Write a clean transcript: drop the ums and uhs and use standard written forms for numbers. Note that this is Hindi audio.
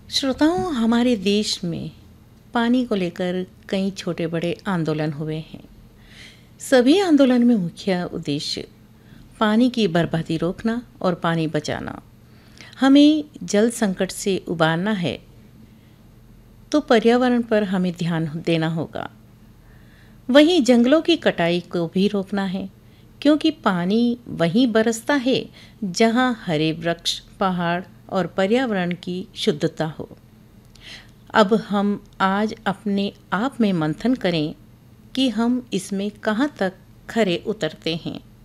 श्रोताओं, हमारे देश में पानी को लेकर कई छोटे बड़े आंदोलन हुए हैं। सभी आंदोलन में मुख्य उद्देश्य पानी की बर्बादी रोकना और पानी बचाना। हमें जल संकट से उबारना है तो पर्यावरण पर हमें ध्यान देना होगा। वहीं जंगलों की कटाई को भी रोकना है, क्योंकि पानी वहीं बरसता है जहां हरे वृक्ष, पहाड़ और पर्यावरण की शुद्धता हो। अब हम आज अपने आप में मंथन करें कि हम इसमें कहाँ तक खरे उतरते हैं।